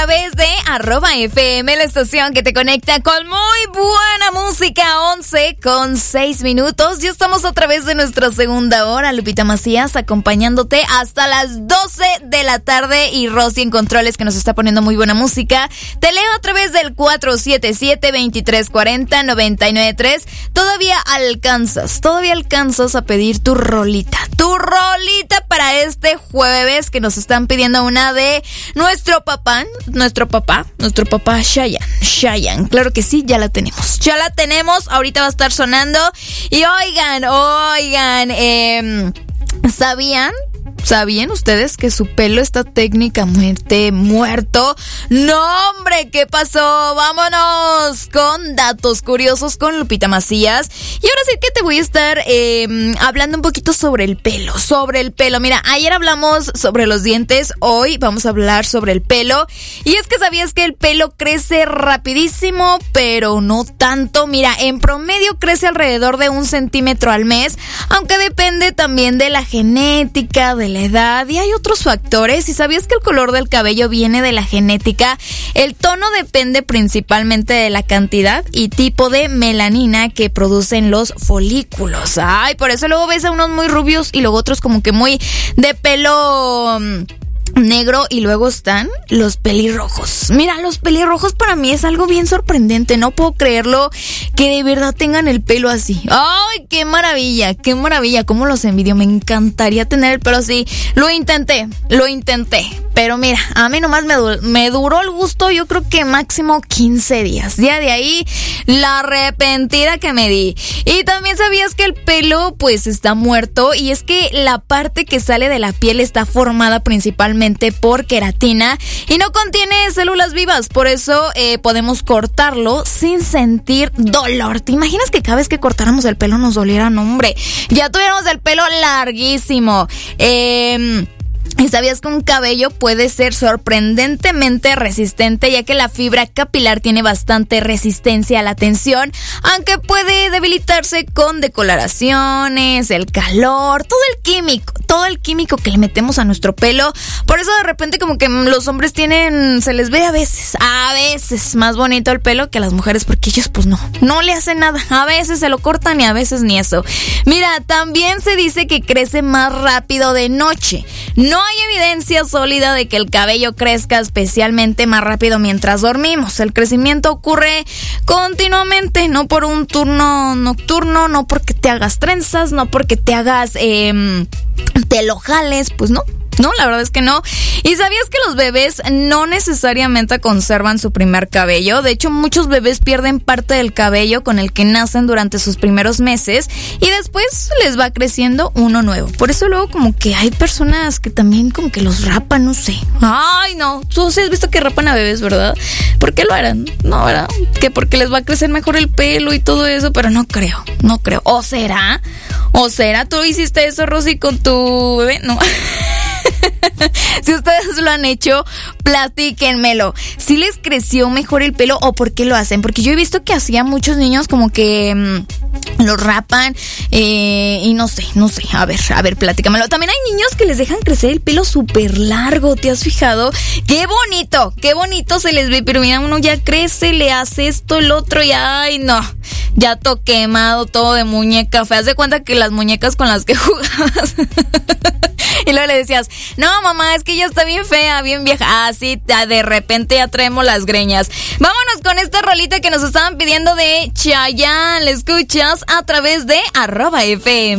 través de @FM, la estación que te conecta con muy buena música. 11:06. Ya estamos a través de nuestra segunda hora. Lupita Macías acompañándote hasta las 12 de la tarde y Rosy en controles, que nos está poniendo muy buena música. Te leo a través del 477-2340-993. Todavía alcanzas a pedir tu rolita para este jueves, que nos están pidiendo una de nuestro papá Chayanne. Claro que sí, ya la tenemos, ahorita va a estar sonando. Y oigan, ¿Sabían ustedes que su pelo está técnicamente muerto? ¡No, hombre! ¿Qué pasó? Vámonos con datos curiosos con Lupita Macías. Y ahora sí que te voy a estar hablando un poquito sobre el pelo. Mira, ayer hablamos sobre los dientes, hoy vamos a hablar sobre el pelo. Y es que ¿sabías que el pelo crece rapidísimo, pero no tanto? Mira, en promedio crece alrededor de 1 centímetro al mes, aunque depende también de la genética, de la edad y hay otros factores. ¿Y sabías que el color del cabello viene de la genética? El tono depende principalmente de la cantidad y tipo de melanina que producen los folículos. Ay, por eso luego ves a unos muy rubios y luego otros como que muy de pelo negro, y luego están los pelirrojos. Mira, los pelirrojos para mí es algo bien sorprendente. No puedo creerlo que de verdad tengan el pelo así. ¡Ay, qué maravilla! Cómo los envidio. Me encantaría tener el pelo así. Lo intenté. Pero mira, a mí nomás me duró el gusto, yo creo que máximo 15 días. Ya de ahí, la arrepentida que me di. Y también sabías que el pelo pues está muerto, y es que la parte que sale de la piel está formada principalmente por queratina y no contiene células vivas. Por eso podemos cortarlo sin sentir dolor. ¿Te imaginas que cada vez que cortáramos el pelo nos doliera? No, hombre, ya tuviéramos el pelo larguísimo. ¿Y sabías que un cabello puede ser sorprendentemente resistente, ya que la fibra capilar tiene bastante resistencia a la tensión, aunque puede debilitarse con decoloraciones, el calor, todo el químico que le metemos a nuestro pelo? Por eso de repente como que los hombres se les ve a veces más bonito el pelo que a las mujeres, porque ellos pues no le hacen nada. A veces se lo cortan y a veces ni eso. Mira, también se dice que crece más rápido de noche. No hay evidencia sólida de que el cabello crezca especialmente más rápido mientras dormimos. El crecimiento ocurre continuamente, no por un turno nocturno, no porque te hagas trenzas, no porque te hagas te lo jales, pues no, la verdad es que no. ¿Y sabías que los bebés no necesariamente conservan su primer cabello? De hecho, muchos bebés pierden parte del cabello con el que nacen durante sus primeros meses y después les va creciendo uno nuevo. Por eso luego como que hay personas que también como que los rapan, no sé. Ay, no, tú sí has visto que rapan a bebés, ¿verdad? ¿Por qué lo harán? No, ¿verdad? Que porque les va a crecer mejor el pelo y todo eso, pero no creo. ¿O será? ¿Tú hiciste eso, Rosy, con tu bebé? No. Si ustedes lo han hecho, platíquenmelo. ¿Si les creció mejor el pelo o por qué lo hacen? Porque yo he visto que hacía muchos niños como que lo rapan y no sé. A ver, platícamelo. También hay niños que les dejan crecer el pelo súper largo. ¿Te has fijado? ¡Qué bonito se les ve! Pero mira, uno ya crece, le hace esto, el otro y ¡ay, no! Ya todo quemado, todo de muñeca fea. Haz de cuenta que las muñecas con las que jugabas y luego le decías, no mamá, es que ella está bien fea, bien vieja. Sí, de repente ya traemos las greñas. Vámonos con esta rolita que nos estaban pidiendo de Chayanne. La escuchas a través de @FM.